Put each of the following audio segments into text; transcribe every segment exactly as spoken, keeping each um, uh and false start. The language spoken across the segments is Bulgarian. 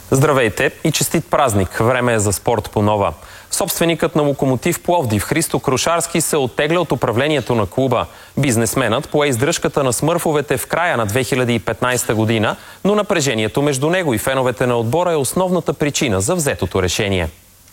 Здравейте и честит празник! Време е за спорт по нова. Собственикът на Локомотив Пловдив Христо Крушарски се оттегля от управлението на клуба. Бизнесменът пое издръжката на смърфовете в края на две хиляди и петнадесета година, но напрежението между него и феновете на отбора е основната причина за взетото решение.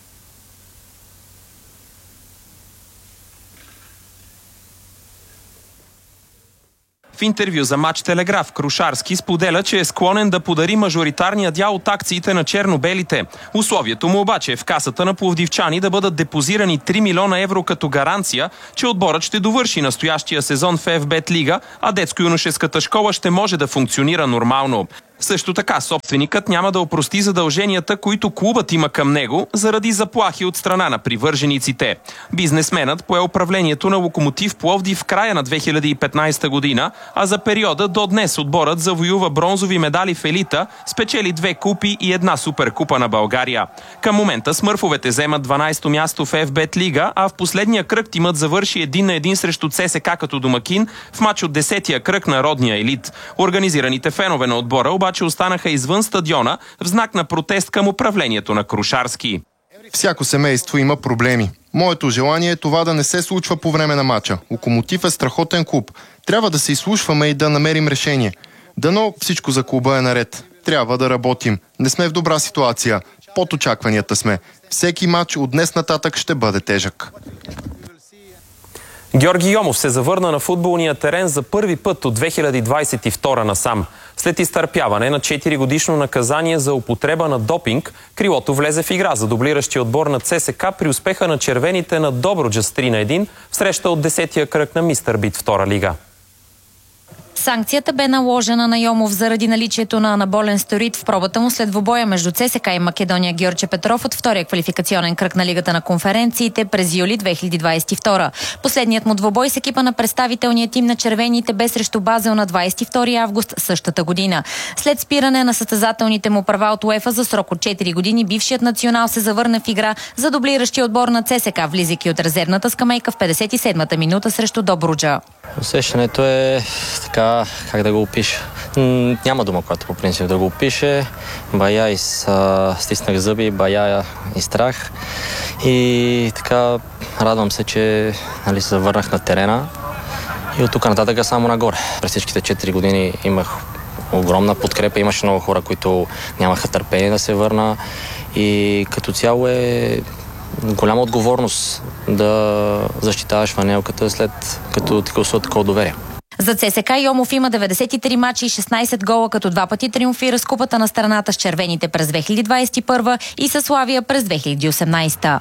В интервю за Матч Телеграф Крушарски споделя, че е склонен да подари мажоритарния дял от акциите на черно-белите. Условието му обаче е в касата на пловдивчани да бъдат депозирани три милиона евро като гаранция, че отборът ще довърши настоящия сезон в Еф Бет Лига, а детско-юношеската школа ще може да функционира нормално. Също така, собственикът няма да опрости задълженията, които клубът има към него, заради заплахи от страна на привържениците. Бизнесменът пое управлението на Локомотив Пловдив в края на две хиляди и петнадесета година, а за периода до днес отборът завоюва бронзови медали в елита, спечели две купи и една суперкупа на България. Към момента смърфовете вземат дванадесето място в Еф Бет Лига, а в последния кръг тимът завърши един на един срещу Це Ес Ка като домакин в мач от десетия кръг на родния елит. Организираните фенове на отбора обаче останаха извън стадиона в знак на протест към управлението на Крушарски. Всяко семейство има проблеми. Моето желание е това да не се случва по време на мача. Локомотив е страхотен клуб. Трябва да се изслушваме и да намерим решение. Дано всичко за клуба е наред. Трябва да работим. Не сме в добра ситуация. Под очакванията сме. Всеки мач от днес нататък ще бъде тежък. Георги Йомов се завърна на футболния терен за първи път от две хиляди двадесет и втора насам. След изтърпяване на четиригодишно наказание за употреба на допинг, крилото влезе в игра за дублиращия отбор на Це Ес Ка при успеха на червените на Добруджа с три на едно в среща от десетия кръг на Мистър Бит втора лига. Санкцията бе наложена на Йомов заради наличието на анаболен стероид в пробата му след двубоя между Це Ес Ка и Македония Георче Петров от втория квалификационен кръг на Лигата на конференциите през юли две хиляди двадесет и втора. Последният му двубой с екипа на представителния тим на червените бе срещу Базел на двадесет и втори август същата година. След спиране на състезателните му права от УЕФА за срок от четири години, бившият национал се завърна в игра за дублиращия отбор на Це Ес Ка, влизайки от резервната скамейка в петдесет и седмата минута срещу Добруджа. Усещането е така, как да го опиша. Няма дума, която по принцип да го опише. Бая и с, стиснах зъби, бая и страх. И така радвам се, че нали, се завърнах на терена. И от тук нататък само нагоре. През всичките четири години имах огромна подкрепа. Имаше много хора, които нямаха търпение да се върна. И като цяло е голяма отговорност да защитаваш фанелката след като ти гласува такова доверие. За Це Ес Ка Йомов има деветдесет и три мача и шестнадесет гола, като два пъти триумфира с купата на страната с червените през две хиляди двадесет и първа и със Славия през две хиляди и осемнадесета.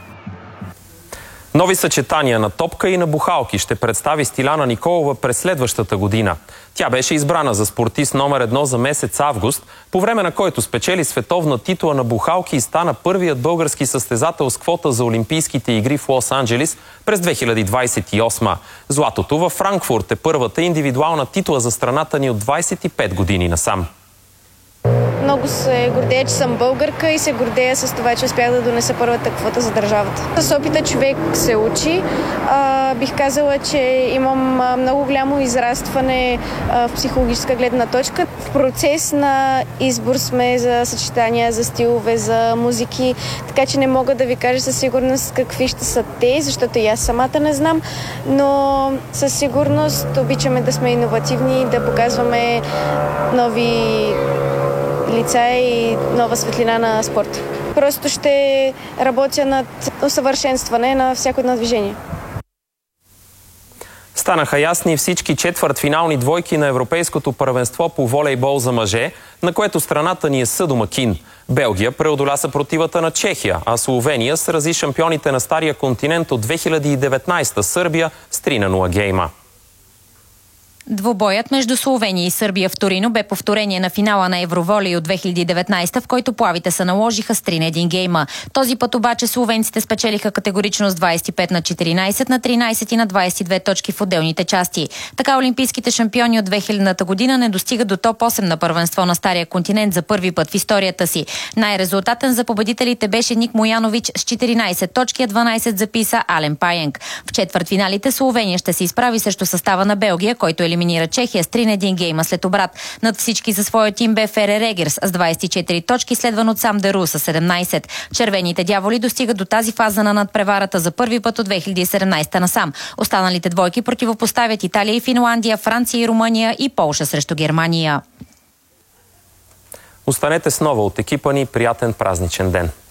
Нови съчетания на топка и на бухалки ще представи Стиляна Николова през следващата година. Тя беше избрана за спортист номер едно за месец август, по време на който спечели световна титла на бухалки и стана първият български състезател с квота за Олимпийските игри в Лос-Анджелис през две хиляди двадесет и осма. Златото във Франкфурт е първата индивидуална титла за страната ни от двадесет и пет години насам. Много се гордея, че съм българка и се гордея с това, че успях да донеса първата квота за държавата. С опита човек се учи. А, бих казала, че имам а, много голямо израстване а, в психологическа гледна точка. В процес на избор сме за съчетания, за стилове, за музики, така че не мога да ви кажа със сигурност какви ще са те, защото и аз самата не знам, но със сигурност обичаме да сме иновативни, да показваме нови лица и нова светлина на спорт. Просто ще работя над усъвършенстване на всяко едно движение. Станаха ясни всички четвъртфинални двойки на Европейското първенство по волейбол за мъже, на което страната ни е съдомакин. Белгия преодоля съпротивата на Чехия, а Словения срази шампионите на Стария континент от две хиляди и деветнадесета Сърбия с три на нула гейма. Двубоят между Словения и Сърбия в Торино бе повторение на финала на Евроволей от две хиляди и деветнадесета, в който плавите се наложиха с три на едно гейма. Този път обаче словенците спечелиха категорично с двадесет и пет на четиринадесет, на тринадесет и на двадесет и две точки в отделните части. Така олимпийските шампиони от две хилядната година не достигат до топ осем на първенство на Стария континент за първи път в историята си. Най-резултатен за победителите беше Ник Моянович с четиринадесет точки, а дванадесет записа Ален Паенк. В четвъртфиналите Словения ще се изправи срещу състава на Белгия, който елиминира елиминира Чехия с три на един гейма след обрат. Над всички за своя тим бе Фере Регерс с двадесет и четири точки, следван от Сам Деру с седемнадесет. Червените дяволи достигат до тази фаза на надпреварата за първи път от две хиляди и седемнадесета насам. Останалите двойки противопоставят Италия и Финландия, Франция и Румъния и Полша срещу Германия. Останете с нова от екипа ни. Приятен празничен ден!